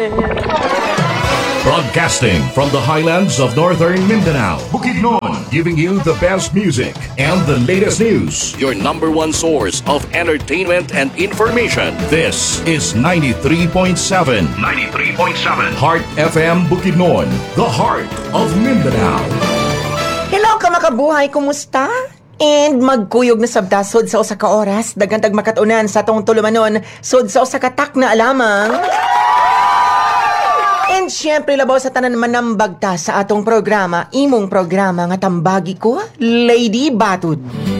Broadcasting from the highlands of northern Mindanao, Bukidnon, giving you the best music and the latest news. Your number one source of entertainment and information. This is 93.7. 93.7. Heart FM Bukidnon, the heart of Mindanao. Hello ka makabuhay, kumusta? And magkuyog na sabtasod sa usa ka oras, dagantag makatunan sa atong tulumanon, sod sa usa ka tak na alamang. And syempre labaw sa tanan manambagta sa atong programa, imong programa nga tambagi ko, Lady Batud.